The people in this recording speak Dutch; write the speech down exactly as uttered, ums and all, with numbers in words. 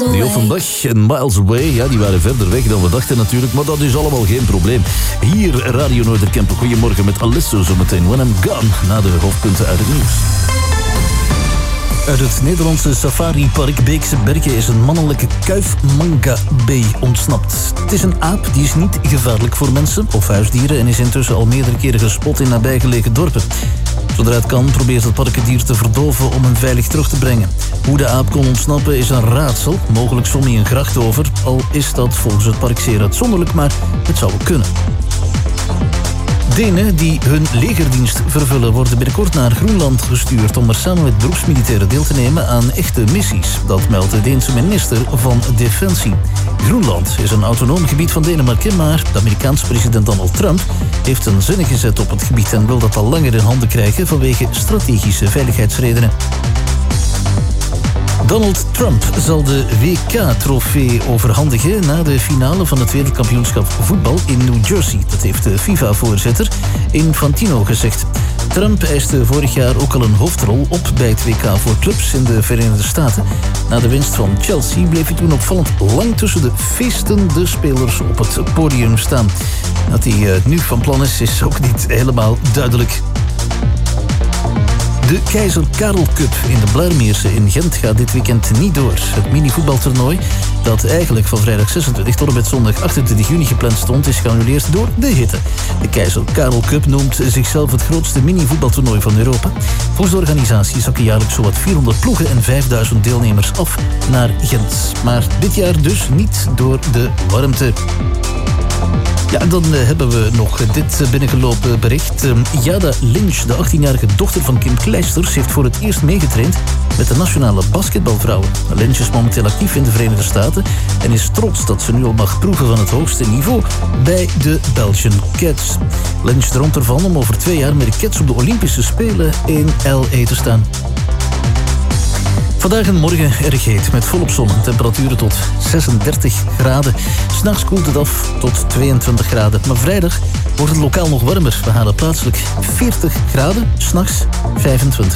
Die Offenbach en Miles Away, ja, die waren verder weg dan we dachten natuurlijk, maar dat is allemaal geen probleem. Hier, Radio Noorderkempen, goedemorgen met Alesso zometeen. When I'm Gone, na de hoofdpunten uit het nieuws. Uit het Nederlandse safaripark Beekse Bergen is een mannelijke kuifmangabee ontsnapt. Het is een aap die is niet gevaarlijk voor mensen of huisdieren en is intussen al meerdere keren gespot in nabijgelegen dorpen. Zodra het kan probeert het park het dier te verdoven om hem veilig terug te brengen. Hoe de aap kon ontsnappen is een raadsel. Mogelijk zwom hij een gracht over, al is dat volgens het park zeer uitzonderlijk, maar het zou wel kunnen. Denen die hun legerdienst vervullen worden binnenkort naar Groenland gestuurd om er samen met beroepsmilitairen deel te nemen aan echte missies. Dat meldt de Deense minister van Defensie. Groenland is een autonoom gebied van Denemarken, maar de Amerikaanse president Donald Trump heeft een zinnen gezet op het gebied en wil dat al langer in handen krijgen vanwege strategische veiligheidsredenen. Donald Trump zal de W K-trofee overhandigen na de finale van het wereldkampioenschap voetbal in New Jersey. Dat heeft de FIFA-voorzitter Infantino gezegd. Trump eiste vorig jaar ook al een hoofdrol op bij het W K voor clubs in de Verenigde Staten. Na de winst van Chelsea bleef hij toen opvallend lang tussen de feestende spelers op het podium staan. Dat hij nu van plan is, is ook niet helemaal duidelijk. De Keizer Karel Cup in de Blaarmeerse in Gent gaat dit weekend niet door. Het mini-voetbaltoernooi, dat eigenlijk van vrijdag zesentwintig tot en met zondag achtentwintig juni gepland stond, is geannuleerd door de hitte. De Keizer Karel Cup noemt zichzelf het grootste mini-voetbaltoernooi van Europa. Volgens de organisatie zakken jaarlijks zowat vierhonderd ploegen en vijfduizend deelnemers af naar Gent. Maar dit jaar dus niet door de warmte. Ja, en dan uh, hebben we nog dit uh, binnengelopen bericht. Uh, Jada Lynch, de achttienjarige dochter van Kim Kleisters, heeft voor het eerst meegetraind met de nationale basketbalvrouwen. Lynch is momenteel actief in de Verenigde Staten en is trots dat ze nu al mag proeven van het hoogste niveau bij de Belgian Cats. Lynch droomt ervan om over twee jaar met de Cats op de Olympische Spelen in L A te staan. Vandaag en morgen erg heet, met volop zon en temperaturen tot zesendertig graden. 'S'nachts koelt het af tot tweeëntwintig graden. Maar vrijdag wordt het lokaal nog warmer. We halen plaatselijk veertig graden, 's nachts vijfentwintig.